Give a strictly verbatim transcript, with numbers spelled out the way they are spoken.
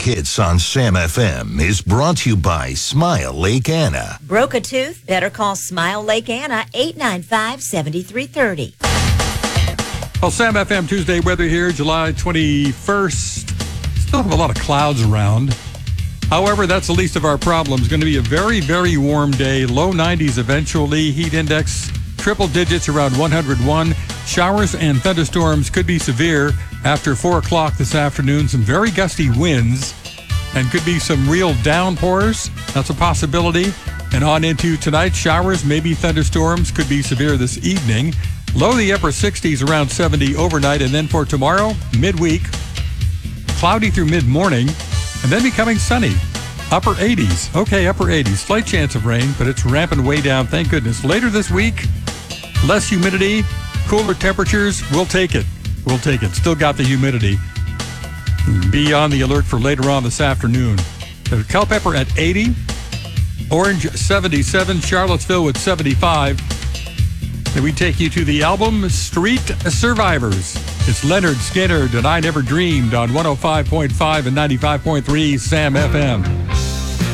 Music Hits on Sam F M is brought to you by Smile Lake Anna. Broke a tooth? Better call Smile Lake Anna, eight nine five, seven three three zero. Well, Sam F M Tuesday weather here, July twenty-first. Still have a lot of clouds around. However, that's the least of our problems. Going to be a very, very warm day. Low nineties eventually. Heat index triple digits around one hundred one. Showers and thunderstorms could be severe after four o'clock this afternoon. Some very gusty winds and could be some real downpours. That's a possibility. And on into tonight, showers, maybe thunderstorms could be severe this evening. Low the upper sixties, around seventy overnight. And then for tomorrow, midweek, cloudy through mid-morning, and then becoming sunny. Upper eighties. Okay, upper eighties. Slight chance of rain, but it's ramping way down, thank goodness. Later this week, less humidity, cooler temperatures. We'll take it. We'll take it. Still got the humidity. Be on the alert for later on this afternoon. Culpeper at eighty. Orange seventy-seven. Charlottesville with seventy-five. Then we take you to the album Street Survivors. It's Leonard Skinner and I Never Dreamed on one oh five point five and ninety-five point three Sam F M.